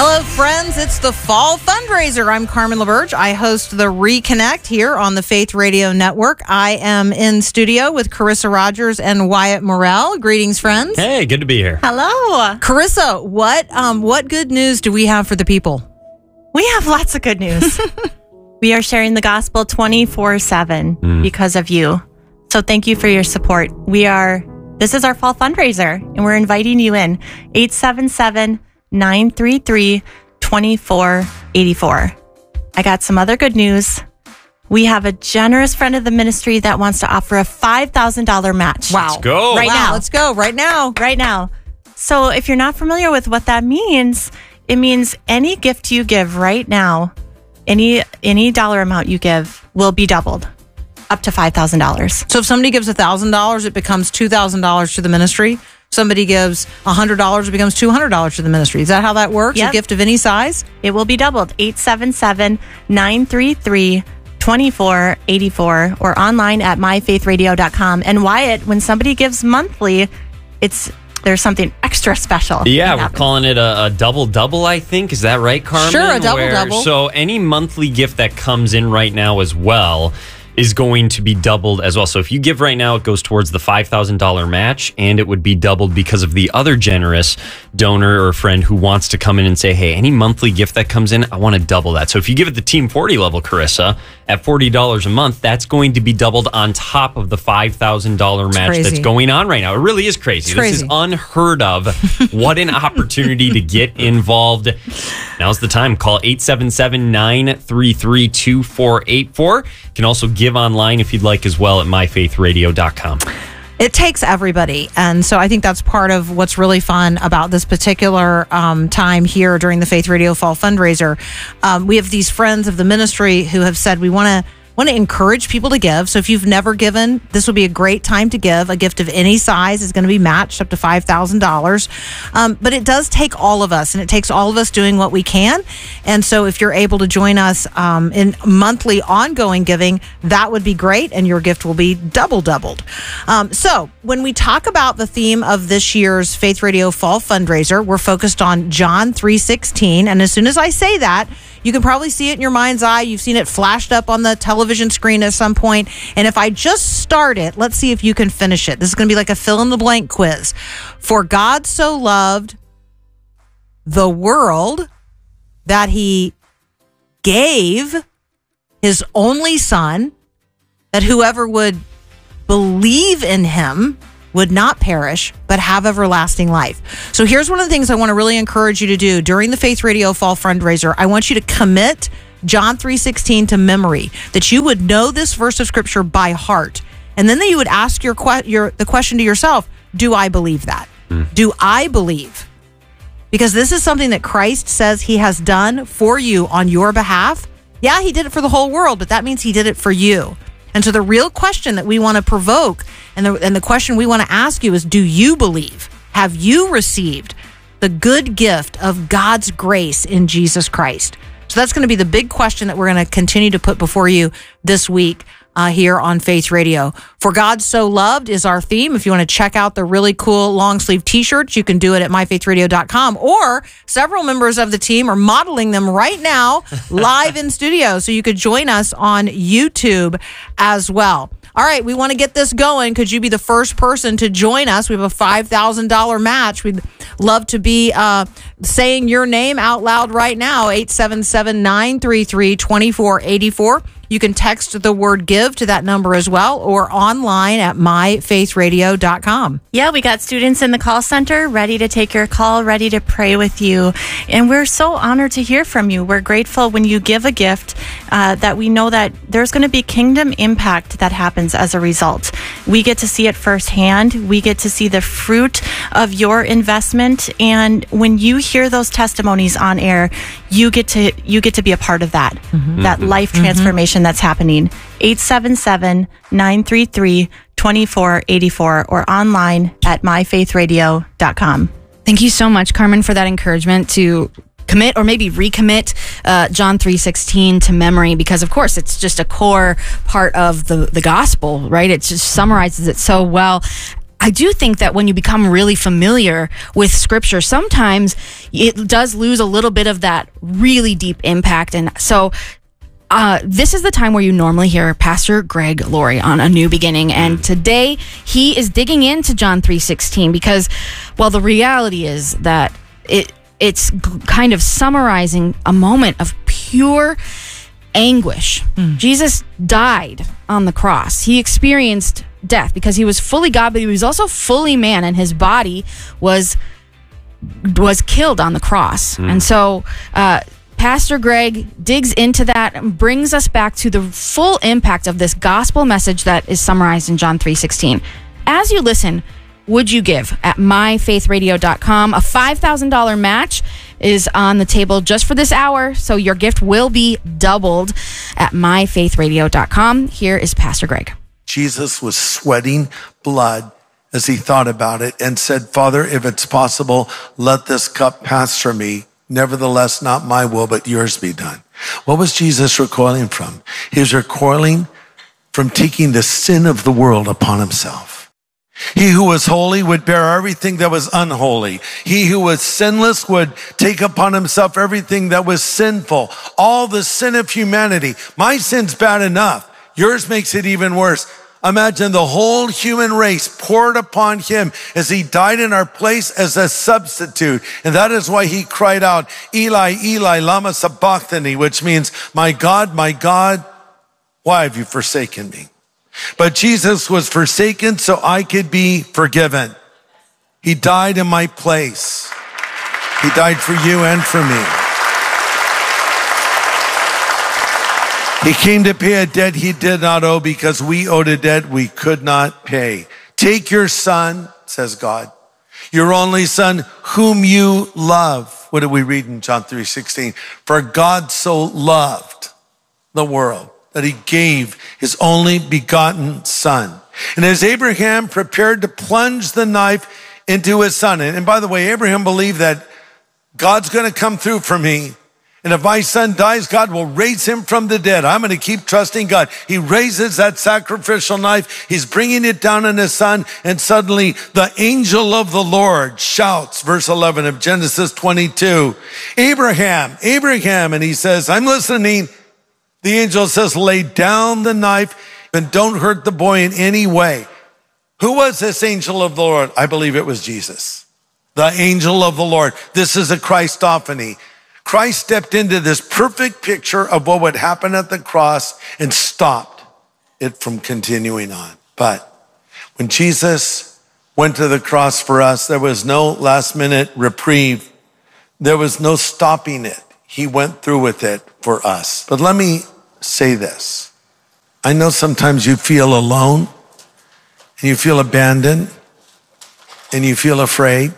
Hello, friends. It's the Fall Fundraiser. I'm Carmen LaBerge. I host the Reconnect here on the Faith Radio Network. I am in studio with Carissa Rogers and Wyatt Morrell. Greetings, friends. Hey, good to be here. Hello. Carissa, what good news do we have for the people? We have lots of good news. We are sharing the gospel 24/7 because of you. So thank you for your support. This is our Fall Fundraiser, and we're inviting you in. 877-933-2484. I got some other good news. We have a generous friend of the ministry that wants to offer a $5,000 match. Wow. Let's go. Now. Let's go right now. Right now. So if you're not familiar with what that means, it means any gift you give right now, any dollar amount you give will be doubled up to $5,000. So if somebody gives $1,000, it becomes $2,000 to the ministry. Somebody gives $100, it becomes $200 to the ministry. Is that how that works? Yep. A gift of any size? It will be doubled. 877-933-2484 or online at myfaithradio.com. And Wyatt, when somebody gives monthly, there's something extra special. Yeah, we're calling it a double-double, I think. Is that right, Carmen? Sure, a double-double. So any monthly gift that comes in right now as well is going to be doubled as well. So if you give right now, it goes towards the $5,000 match, and it would be doubled because of the other generous donor or friend who wants to come in and say, hey, any monthly gift that comes in, I want to double that. So if you give it the Team 40 level, Carissa, at $40 a month, that's going to be doubled on top of the $5,000 match crazy. that's going on right now. It really is crazy. This is unheard of. What an opportunity to get involved. Now's the time. Call 877-933-2484. You can also give online if you'd like as well at myfaithradio.com. It takes everybody. And so I think that's part of what's really fun about this particular time here during the Faith Radio Fall Fundraiser. We have these friends of the ministry who have said we want to encourage people to give. So if you've never given, this will be a great time to give. A gift of any size is going to be matched up to $5,000. But it does take all of us, and it takes all of us doing what we can. And so if you're able to join us in monthly ongoing giving, that would be great, and your gift will be doubled. So when we talk about the theme of this year's Faith Radio Fall Fundraiser, we're focused on John 3:16. And as soon as I say that, you can probably see it in your mind's eye. You've seen it flashed up on the television screen at some point. And if I just start it, let's see if you can finish it. This is going to be like a fill-in-the-blank quiz. For God so loved the world that he gave his only son, that whoever would believe in him would not perish, but have everlasting life. So here's one of the things I want to really encourage you to do during the Faith Radio Fall Fundraiser. I want you to commit John 3:16 to memory, that you would know this verse of scripture by heart. And then that you would ask the question to yourself, do I believe that? Do I believe? Because this is something that Christ says he has done for you on your behalf. Yeah, he did it for the whole world, but that means he did it for you. And so the real question that we want to provoke and the question we want to ask you is, do you believe? Have you received the good gift of God's grace in Jesus Christ? So that's going to be the big question that we're going to continue to put before you this week here on Faith Radio. For God So Loved is our theme. If you want to check out the really cool long sleeve t-shirts, you can do it at myfaithradio.com, or several members of the team are modeling them right now live in studio. So you could join us on YouTube as well. All right, we want to get this going. Could you be the first person to join us? We have a $5,000 match. We'd love to be saying your name out loud right now, 877-933-2484. You can text the word give to that number as well, or online at myfaithradio.com. Yeah, we got students in the call center ready to take your call, ready to pray with you. And we're so honored to hear from you. We're grateful when you give a gift that we know that there's going to be kingdom impact that happens as a result. We get to see it firsthand. We get to see the fruit of your investment. And when you hear those testimonies on air, you get to be a part of that, that life transformation that's happening. 877-933-2484 or online at myfaithradio.com. Thank you so much, Carmen, for that encouragement to commit or maybe recommit John 3:16 to memory, because of course it's just a core part of the gospel, right? It just summarizes it so well. I do think that when you become really familiar with scripture, sometimes it does lose a little bit of that really deep impact. And so this is the time where you normally hear Pastor Greg Laurie on A New Beginning. And today he is digging into John 3:16 because, well, the reality is that it's kind of summarizing a moment of pure anguish. Jesus died on the cross. He experienced death because he was fully God, but he was also fully man, and his body was killed on the cross. And so Pastor Greg digs into that and brings us back to the full impact of this gospel message that is summarized in John 3:16. As you listen, would you give at myfaithradio.com? A $5,000 match is on the table just for this hour, so your gift will be doubled at myfaithradio.com. Here is Pastor Greg. Jesus was sweating blood as he thought about it and said, Father, if it's possible, let this cup pass from me. Nevertheless, not my will, but yours be done. What was Jesus recoiling from? He was recoiling from taking the sin of the world upon himself. He who was holy would bear everything that was unholy. He who was sinless would take upon himself everything that was sinful. All the sin of humanity. My sin's bad enough. Yours makes it even worse. Imagine the whole human race poured upon him as he died in our place as a substitute. And that is why he cried out, Eli, Eli, lama sabachthani, which means, my God, why have you forsaken me? But Jesus was forsaken so I could be forgiven. He died in my place. He died for you and for me. He came to pay a debt he did not owe because we owed a debt we could not pay. Take your son, says God, your only son whom you love. What did we read in John 3:16? For God so loved the world that he gave his only begotten son. And as Abraham prepared to plunge the knife into his son, and by the way, Abraham believed that God's going to come through for me. And if my son dies, God will raise him from the dead. I'm going to keep trusting God. He raises that sacrificial knife. He's bringing it down on his son. And suddenly the angel of the Lord shouts, verse 11 of Genesis 22, Abraham, Abraham. And he says, I'm listening. The angel says, lay down the knife and don't hurt the boy in any way. Who was this angel of the Lord? I believe it was Jesus, the angel of the Lord. This is a Christophany. Christ stepped into this perfect picture of what would happen at the cross and stopped it from continuing on. But when Jesus went to the cross for us, there was no last minute reprieve. There was no stopping it. He went through with it for us. But let me say this. I know sometimes you feel alone and you feel abandoned and you feel afraid,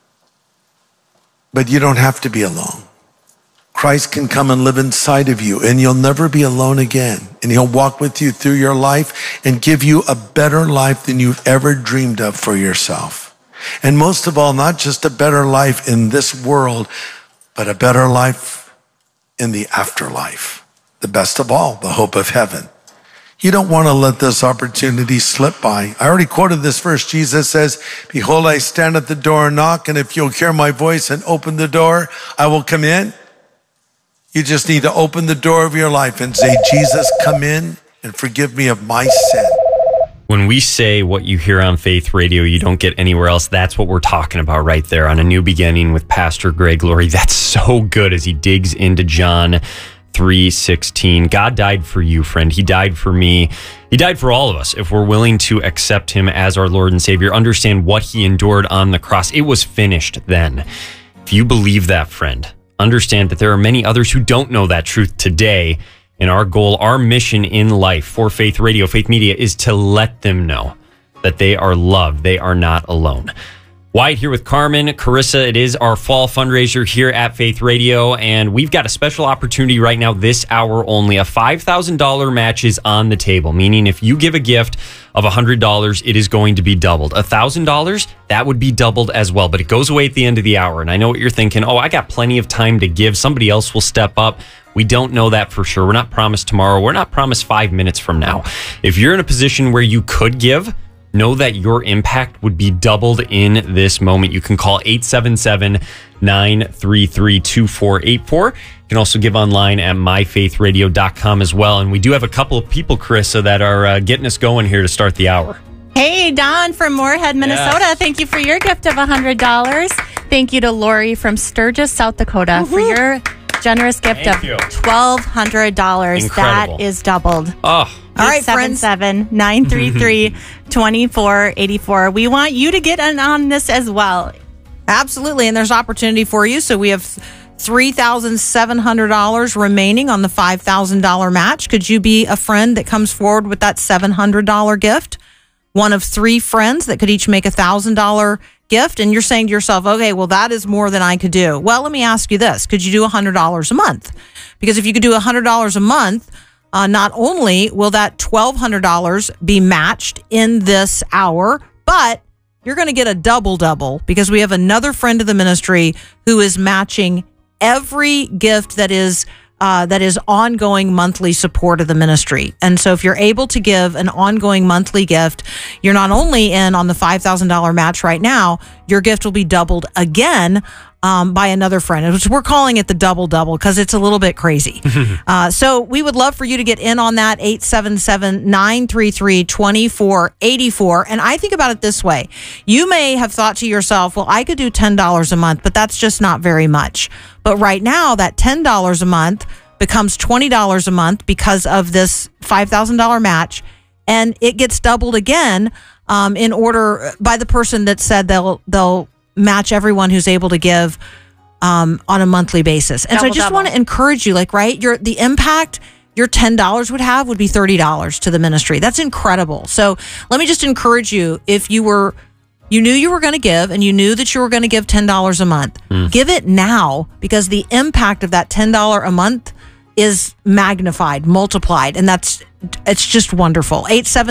but you don't have to be alone. Christ can come and live inside of you and you'll never be alone again. And he'll walk with you through your life and give you a better life than you've ever dreamed of for yourself. And most of all, not just a better life in this world, but a better life in the afterlife. The best of all, the hope of heaven. You don't want to let this opportunity slip by. I already quoted this verse. Jesus says, behold, I stand at the door and knock, and if you'll hear my voice and open the door, I will come in. You just need to open the door of your life and say, Jesus, come in and forgive me of my sin. When we say what you hear on Faith Radio, you don't get anywhere else, that's what we're talking about right there on A New Beginning with Pastor Greg Laurie. That's so good as he digs into John 3:16. God died for you, friend. He died for me. He died for all of us. If we're willing to accept him as our Lord and Savior, understand what he endured on the cross. It was finished then. If you believe that, friend, understand that there are many others who don't know that truth today. And our goal, our mission in life for Faith Radio, Faith Media, is to let them know that they are loved. They are not alone. Wyatt here with Carmen, Carissa. It is our fall fundraiser here at Faith Radio, and we've got a special opportunity right now, this hour only. A $5,000 match is on the table, meaning if you give a gift of $100, it is going to be doubled. $1,000, that would be doubled as well, but it goes away at the end of the hour. And I know what you're thinking. Oh, I got plenty of time to give. Somebody else will step up. We don't know that for sure. We're not promised tomorrow. We're not promised 5 minutes from now. If you're in a position where you could give, know that your impact would be doubled in this moment. You can call 877-933-2484. You can also give online at myfaithradio.com as well. And we do have a couple of people, Carissa, that are getting us going here to start the hour. Hey, Don from Moorhead, Minnesota. Yes. Thank you for your gift of $100. Thank you to Lori from Sturgis, South Dakota for your generous gift Thank of you. $1,200. Incredible. That is doubled. Oh, All right, friends. 877-933-2484. We want you to get in on this as well. Absolutely. And there's opportunity for you. So we have $3,700 remaining on the $5,000 match. Could you be a friend that comes forward with that $700 gift? One of 3 friends that could each make $1,000 gift. And you're saying to yourself, okay, well, that is more than I could do. Well, let me ask you this. Could you do $100 a month? Because if you could do $100 a month, not only will that $1,200 be matched in this hour, but you're going to get a double because we have another friend of the ministry who is matching every gift that is ongoing monthly support of the ministry. And so if you're able to give an ongoing monthly gift, you're not only in on the $5,000 match right now, your gift will be doubled again by another friend, which we're calling it the double because it's a little bit crazy. So we would love for you to get in on that, 877-933-2484. And I think about it this way. You may have thought to yourself, well, I could do $10 a month, but that's just not very much. But right now, that $10 a month becomes $20 a month because of this $5,000 match. And it gets doubled again in order by the person that said they'll match everyone who's able to give on a monthly basis. And so I just want to encourage you, the impact your $10 would be $30 to the ministry. That's incredible. So let me just encourage you, if you knew you were going to give and you knew that you were going to give $10 a month, give it now, because the impact of that $10 a month is magnified, multiplied, and it's just wonderful.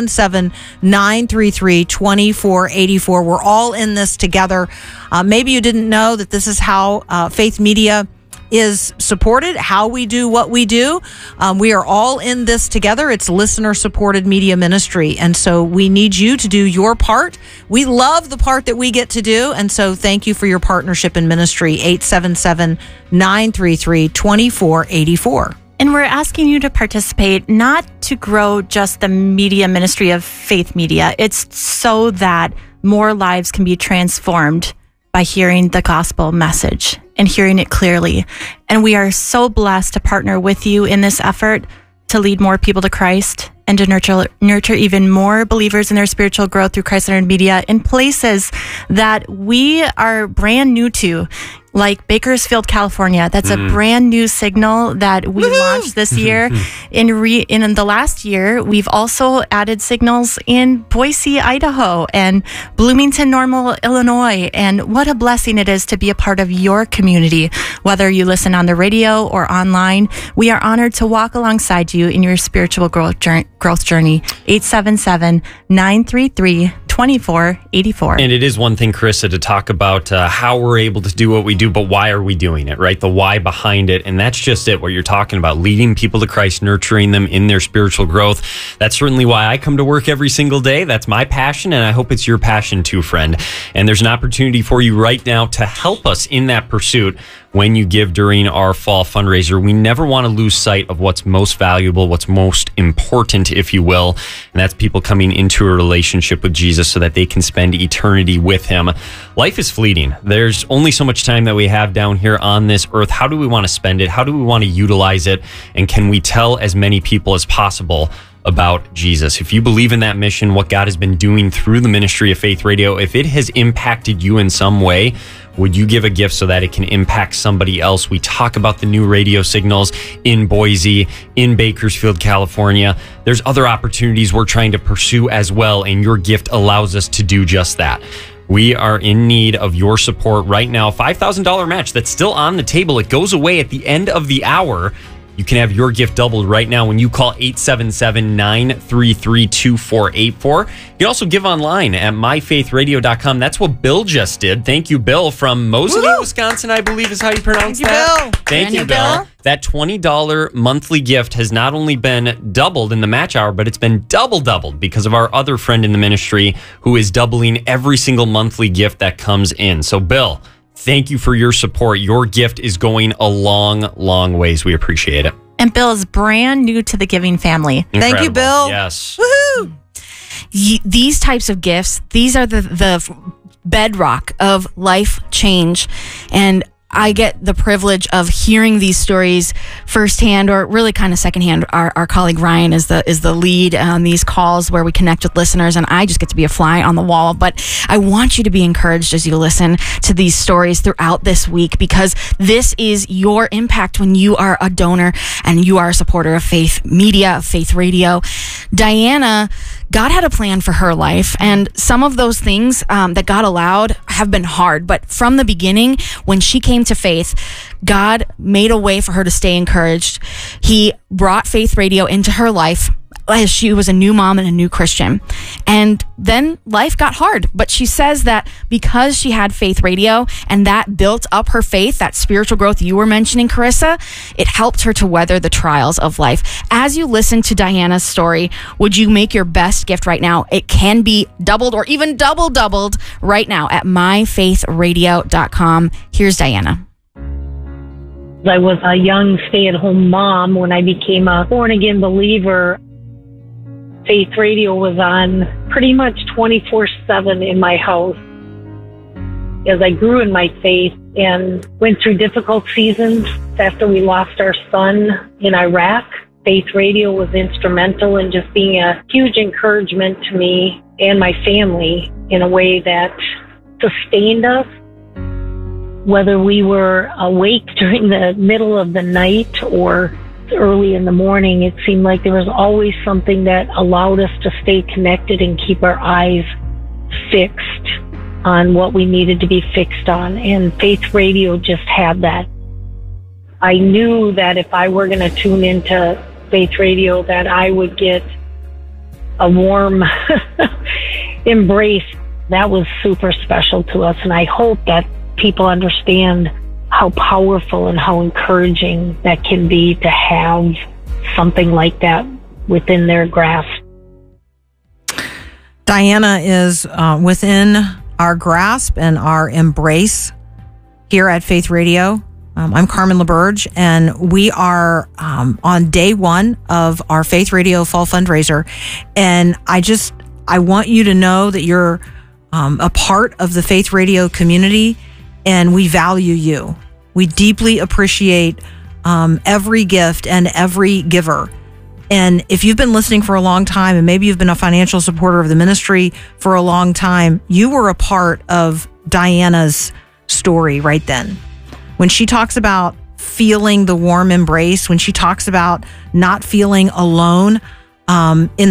877-933-2484. We're all in this together. Maybe you didn't know that this is how Faith Media is supported, how we do what we do. We are all in this together. It's listener-supported media ministry, and so we need you to do your part. We love the part that we get to do, and so thank you for your partnership in ministry. 877-933-2484. And we're asking you to participate, not to grow just the media ministry of Faith Media. It's so that more lives can be transformed by hearing the gospel message and hearing it clearly. And we are so blessed to partner with you in this effort to lead more people to Christ and to nurture even more believers in their spiritual growth through Christ-centered media in places that we are brand new to, like Bakersfield, California. That's a brand new signal that we launched this year. In the last year, we've also added signals in Boise, Idaho, and Bloomington, Normal, Illinois. And what a blessing it is to be a part of your community. Whether you listen on the radio or online, we are honored to walk alongside you in your spiritual growth journey. 877-933-2484. And it is one thing, Carissa, to talk about how we're able to do what we do, but why are we doing it, right? The why behind it. And that's just it, what you're talking about, leading people to Christ, nurturing them in their spiritual growth. That's certainly why I come to work every single day. That's my passion, and I hope it's your passion too, friend. And there's an opportunity for you right now to help us in that pursuit when you give during our fall fundraiser. We never want to lose sight of what's most valuable, what's most important, if you will, and that's people coming into a relationship with Jesus so that they can spend eternity with him. Life is fleeting. There's only so much time that we have down here on this earth. How do we want to spend it? How do we want to utilize it? And can we tell as many people as possible about Jesus? If you believe in that mission, what God has been doing through the ministry of Faith Radio, if it has impacted you in some way, would you give a gift so that it can impact somebody else? We talk about the new radio signals in Boise, in Bakersfield, California. There's other opportunities we're trying to pursue as well, and your gift allows us to do just that. We are in need of your support right now. $5,000 match that's still on the table. It goes away at the end of the hour. You can have your gift doubled right now when you call 877-933-2484. You can also give online at myfaithradio.com. That's what Bill just did. Thank you, Bill, from Mosinee, Wisconsin, I believe is how you pronounce that. Thank you, Bill. That $20 monthly gift has not only been doubled in the match hour, but it's been doubled because of our other friend in the ministry who is doubling every single monthly gift that comes in. So, Bill, thank you for your support. Your gift is going a long ways. We appreciate it. And Bill is brand new to the giving family. Incredible. Thank you, Bill. Yes. Woohoo! These types of gifts, these are the bedrock of life change. And I get the privilege of hearing these stories firsthand, or really kind of secondhand. Our colleague Ryan is the lead on these calls where we connect with listeners, and I just get to be a fly on the wall. But I want you to be encouraged as you listen to these stories throughout this week, because this is your impact when you are a donor and you are a supporter of Faith Media, of Faith Radio. Diana, God had a plan for her life, and some of those things that God allowed have been hard. But from the beginning, when she came to faith, God made a way for her to stay encouraged. He brought Faith Radio into her life as she was a new mom and a new Christian. And then life got hard. But she says that because she had Faith Radio and that built up her faith, that spiritual growth you were mentioning, Carissa, it helped her to weather the trials of life. As you listen to Diana's story, would you make your best gift right now? It can be doubled or even doubled right now at myfaithradio.com. Here's Diana. I was a young stay-at-home mom when I became a born-again believer. Faith Radio was on pretty much 24/7 in my house. As I grew in my faith and went through difficult seasons after we lost our son in Iraq, Faith Radio was instrumental in just being a huge encouragement to me and my family in a way that sustained us. Whether we were awake during the middle of the night or early in the morning, it seemed like there was always something that allowed us to stay connected and keep our eyes fixed on what we needed to be fixed on. And Faith Radio just had that. I knew that if I were going to tune into Faith Radio, that I would get a warm embrace. That was super special to us. And I hope that people understand how powerful and how encouraging that can be to have something like that within their grasp. Diana is within our grasp and our embrace here at Faith Radio. I'm Carmen LaBerge, and we are on day one of our Faith Radio Fall Fundraiser. And I want you to know that you're a part of the Faith Radio community, and we value you. We deeply appreciate every gift and every giver. And if you've been listening for a long time, and maybe you've been a financial supporter of the ministry for a long time, you were a part of Diana's story right then. When she talks about feeling the warm embrace, when she talks about not feeling alone in